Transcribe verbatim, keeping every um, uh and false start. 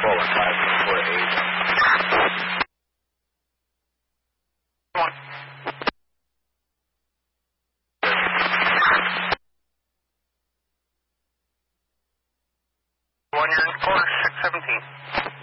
four one five four eight. One. One, you're in quarter six seventeen.